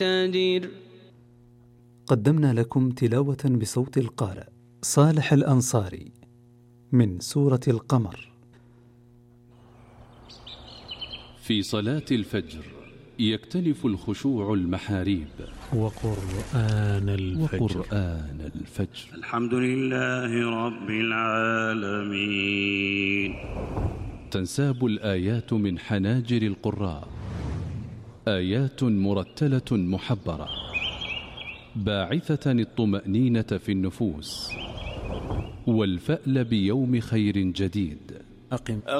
تاجير. قدمنا لكم تلاوة بصوت القارئ صالح الأنصاري من سورة القمر. في صلاة الفجر يكتنف الخشوع المحاريب. وقرآن الفجر. الحمد لله رب العالمين. تنساب الآيات من حناجر القراء، آيات مرتلة محبرة باعثة الطمأنينة في النفوس والفأل بيوم خير جديد. أقم